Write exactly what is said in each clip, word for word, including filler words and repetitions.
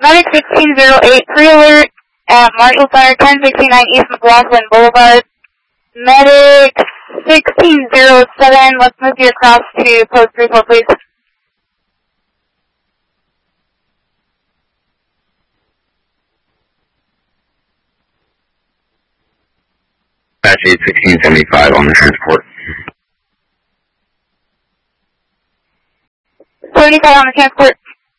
Medic sixteen oh eight, pre-alert at Marshall Center, ten sixty-nine East McLaughlin Boulevard. Medic sixteen oh seven, let's move you across to post three four, please. Patch eight sixteen seventy-five on the transport. seventy-five on the transport.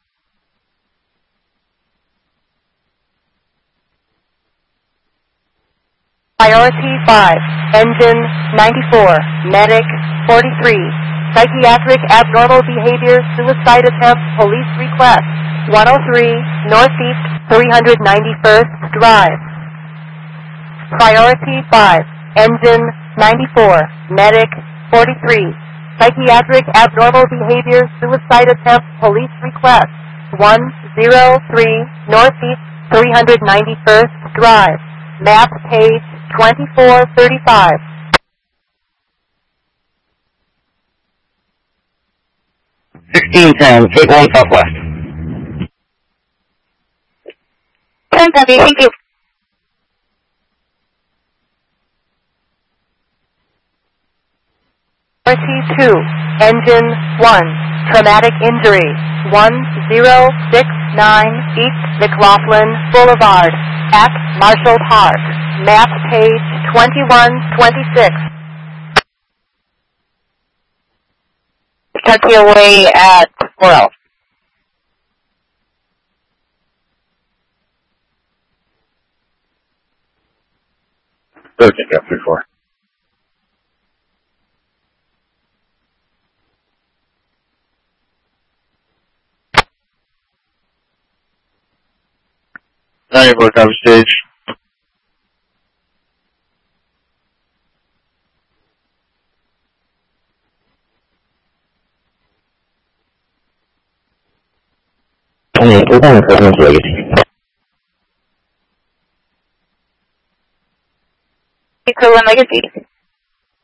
Priority five, engine ninety-four, medic forty-three, psychiatric abnormal behavior, suicide attempt, police request, one oh three, Northeast three hundred ninety-first Drive. Priority five, engine ninety-four, medic forty-three, psychiatric abnormal behavior, suicide attempt, police request, one oh three, Northeast three hundred ninety-first Drive. Map page twenty-four thirty-five. sixteen ten, take one southwest. ten seventy, thank you. Priority two, engine one, traumatic injury, one oh six nine East McLaughlin Boulevard, at Marshall Park. Map page twenty-one twenty-six. Tuck you away at four L. Okay, yeah, three four. ninety-four, cover stage. We're going to President's Legacy. Equivalent Legacy.